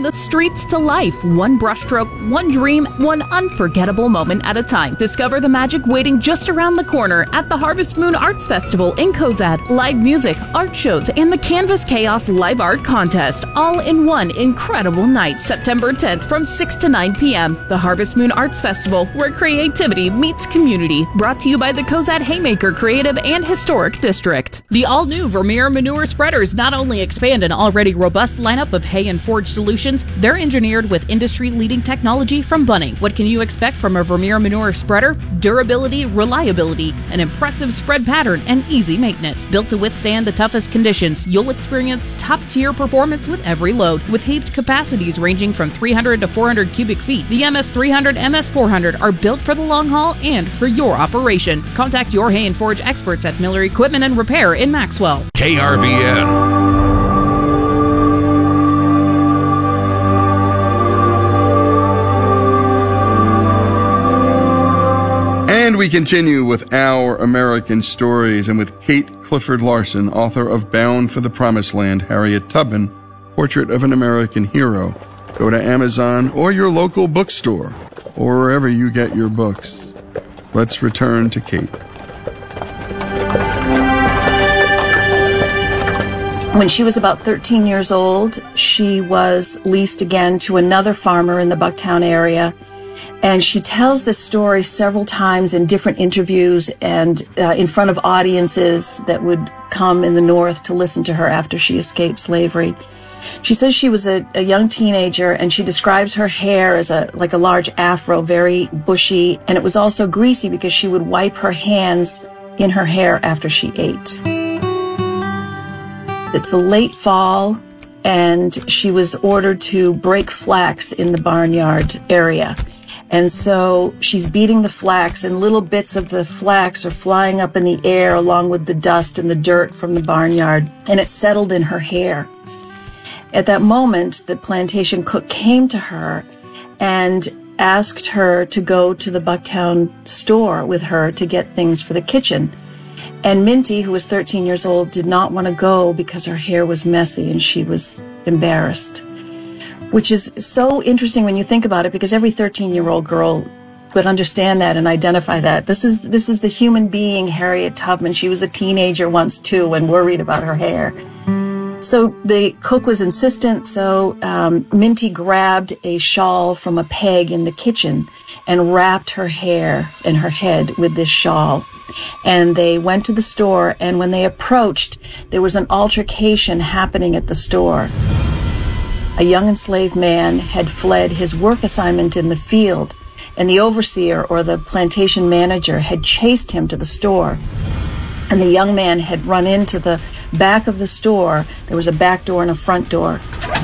bring the streets to life, one brushstroke, one dream, one unforgettable moment at a time. Discover the magic waiting just around the corner at the Harvest Moon Arts Festival in Cozad. Live music, art shows, and the Canvas Chaos Live Art Contest, all in one incredible night, September 10th from 6 to 9 p.m. The Harvest Moon Arts Festival, where creativity meets community. Brought to you by the Cozad Haymaker Creative and Historic District. The all-new Vermeer Manure Spreaders not only expand an already robust lineup of hay and forage solutions, they're engineered with industry-leading technology from Bunning. What can you expect from a Vermeer Manure Spreader? Durability, reliability, an impressive spread pattern, and easy maintenance. Built to withstand the toughest conditions, you'll experience top-tier performance with every load. With heaped capacities ranging from 300 to 400 cubic feet, the MS300, MS400 are built for the long haul and for your operation. Contact your hay and forage experts at Miller Equipment and Repair in Maxwell. KRVN. And we continue with Our American Stories, and with Kate Clifford Larson, author of Bound for the Promised Land, Harriet Tubman, Portrait of an American Hero. Go to Amazon or your local bookstore, or wherever you get your books. Let's return to Kate. When she was about 13 years old, she was leased again to another farmer in the Bucktown area. And she tells this story several times in different interviews and in front of audiences that would come in the North to listen to her after she escaped slavery. She says she was a young teenager, and she describes her hair as like a large afro, very bushy, and it was also greasy because she would wipe her hands in her hair after she ate. It's the late fall, and she was ordered to break flax in the barnyard area. And so she's beating the flax, and little bits of the flax are flying up in the air along with the dust and the dirt from the barnyard, and it settled in her hair. At that moment, the plantation cook came to her and asked her to go to the Bucktown store with her to get things for the kitchen. And Minty, who was 13 years old, did not want to go because her hair was messy and she was embarrassed. Which is so interesting when you think about it, because every 13-year-old girl would understand that and identify that. This is the human being, Harriet Tubman. She was a teenager once, too, and worried about her hair. So the cook was insistent, so Minty grabbed a shawl from a peg in the kitchen and wrapped her hair and her head with this shawl. And they went to the store, and when they approached, there was an altercation happening at the store. A young enslaved man had fled his work assignment in the field, and the overseer, or the plantation manager, had chased him to the store. And the young man had run into the back of the store. There was a back door and a front door.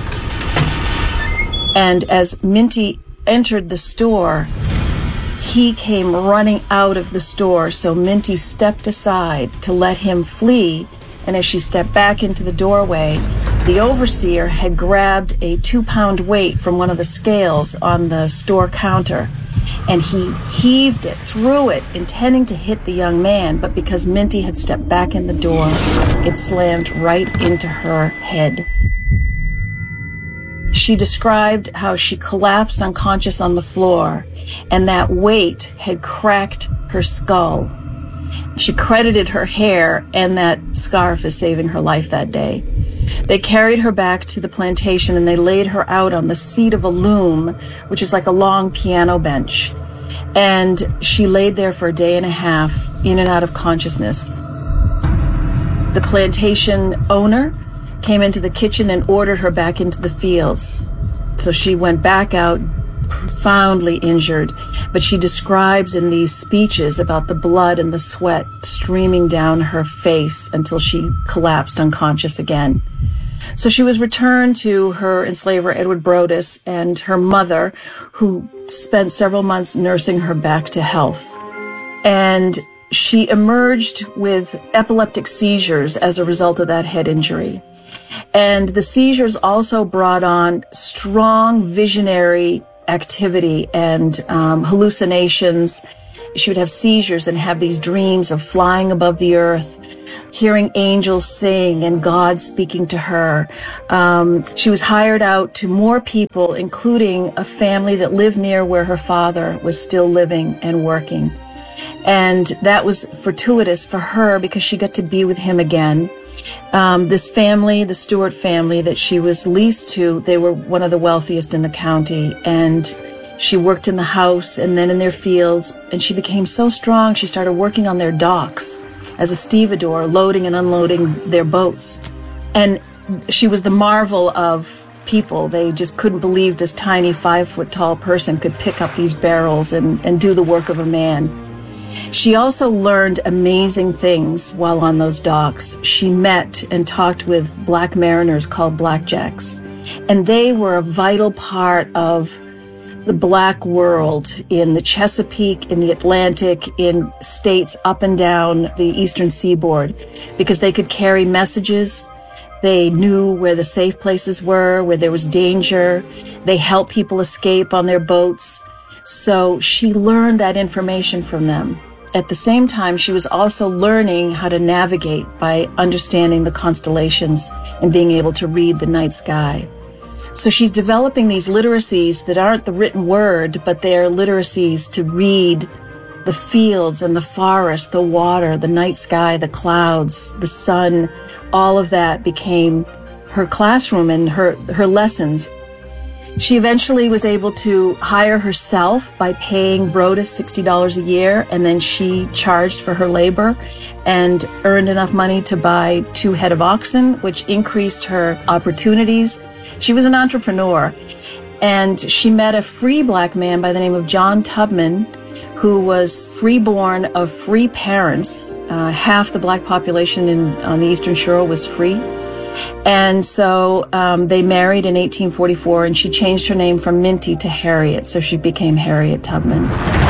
And as Minty entered the store, he came running out of the store, so Minty stepped aside to let him flee, and as she stepped back into the doorway, the overseer had grabbed a 2-pound weight from one of the scales on the store counter, and he heaved it, threw it, intending to hit the young man, but because Minty had stepped back in the door, it slammed right into her head. She described how she collapsed unconscious on the floor, and that weight had cracked her skull. She credited her hair and that scarf as saving her life that day. They carried her back to the plantation, and they laid her out on the seat of a loom, which is like a long piano bench. And she laid there for a day and a half, in and out of consciousness. The plantation owner came into the kitchen and ordered her back into the fields. So she went back out, profoundly injured, but she describes in these speeches about the blood and the sweat streaming down her face until she collapsed unconscious again. So she was returned to her enslaver, Edward Brodess, and her mother, who spent several months nursing her back to health. And she emerged with epileptic seizures as a result of that head injury. And the seizures also brought on strong visionary activity and hallucinations. she would have seizures and have these dreams of flying above the earth, hearing angels sing and God speaking to her. She was hired out to more people, including a family that lived near where her father was still living and working. And that was fortuitous for her because she got to be with him again. This family, the Stewart family that she was leased to, they were one of the wealthiest in the county, and she worked in the house and then in their fields, and she became so strong she started working on their docks as a stevedore, loading and unloading their boats. And she was the marvel of people. They just couldn't believe this tiny 5-foot-tall person could pick up these barrels and do the work of a man. She also learned amazing things while on those docks. She met and talked with black mariners called blackjacks, and they were a vital part of the black world in the Chesapeake, in the Atlantic, in states up and down the eastern seaboard, because they could carry messages. They knew where the safe places were, where there was danger. They helped people escape on their boats. So she learned that information from them. At the same time, she was also learning how to navigate by understanding the constellations and being able to read the night sky. So she's developing these literacies that aren't the written word, but they are literacies to read the fields and the forest, the water, the night sky, the clouds, the sun. All of that became her classroom and her lessons. She eventually was able to hire herself by paying Brodess $60 a year, and then she charged for her labor and earned enough money to buy 2 head of oxen, which increased her opportunities. She was an entrepreneur, and she met a free black man by the name of John Tubman, who was freeborn of free parents. Half the black population on the Eastern Shore was free. And so they married in 1844, and she changed her name from Minty to Harriet, so she became Harriet Tubman.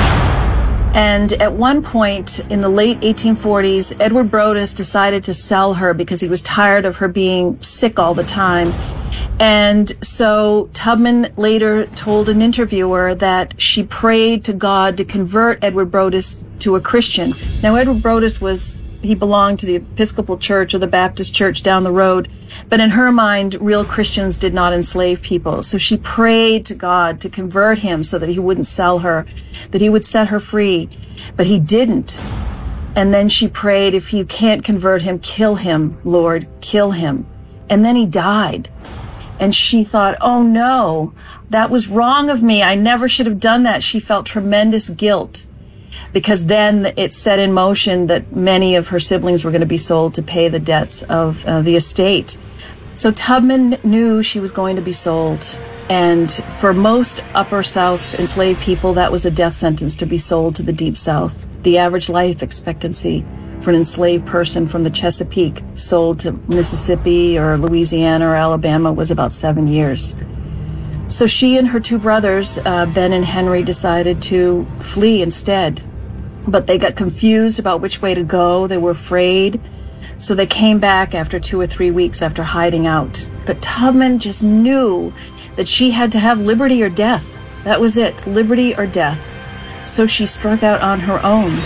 And at one point in the late 1840s, Edward Brodess decided to sell her because he was tired of her being sick all the time. And so Tubman later told an interviewer that she prayed to God to convert Edward Brodess to a Christian. Now, Edward Brodess he belonged to the Episcopal Church or the Baptist Church down the road, but in her mind, real Christians did not enslave people. So she prayed to God to convert him so that he wouldn't sell her, that he would set her free, but he didn't. And then she prayed, if you can't convert him, kill him, Lord, kill him. And then he died. And she thought, oh no, that was wrong of me. I never should have done that. She felt tremendous guilt, because then it set in motion that many of her siblings were going to be sold to pay the debts of the estate. So Tubman knew she was going to be sold. And for most Upper South enslaved people, that was a death sentence, to be sold to the Deep South. The average life expectancy for an enslaved person from the Chesapeake sold to Mississippi or Louisiana or Alabama was about 7 years. So she and her 2 brothers, Ben and Henry, decided to flee instead. But they got confused about which way to go. They were afraid. So they came back after 2 or 3 weeks after hiding out. But Tubman just knew that she had to have liberty or death. That was it, liberty or death. So she struck out on her own.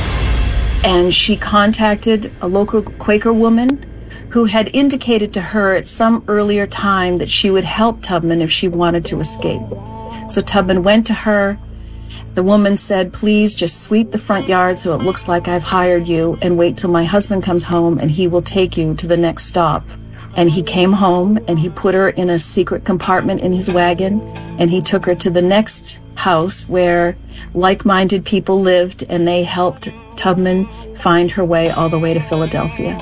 And she contacted a local Quaker woman who had indicated to her at some earlier time that she would help Tubman if she wanted to escape. So Tubman went to her. The woman said, please just sweep the front yard so it looks like I've hired you, and wait till my husband comes home and he will take you to the next stop. And he came home and he put her in a secret compartment in his wagon, and he took her to the next house where like-minded people lived, and they helped Tubman find her way all the way to Philadelphia.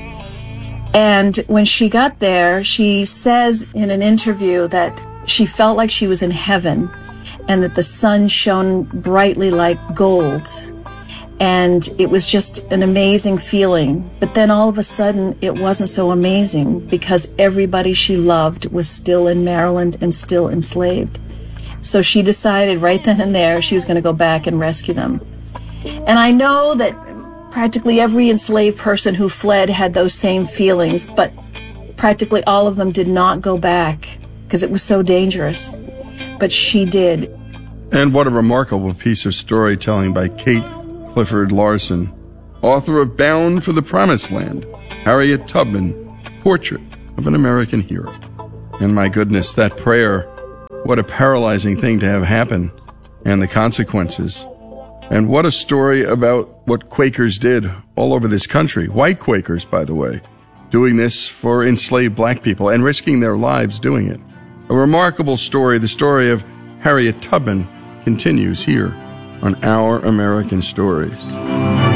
And when she got there, she says in an interview that she felt like she was in heaven, and that the sun shone brightly like gold. And it was just an amazing feeling. But then all of a sudden, it wasn't so amazing, because everybody she loved was still in Maryland and still enslaved. So she decided right then and there she was going to go back and rescue them. And I know that practically every enslaved person who fled had those same feelings, but practically all of them did not go back because it was so dangerous. But she did. And what a remarkable piece of storytelling by Kate Clifford Larson, author of Bound for the Promised Land, Harriet Tubman, Portrait of an American Hero. And my goodness, that prayer, what a paralyzing thing to have happen, and the consequences. And what a story about what Quakers did all over this country, white Quakers, by the way, doing this for enslaved black people and risking their lives doing it. A remarkable story, the story of Harriet Tubman, continues here on Our American Stories.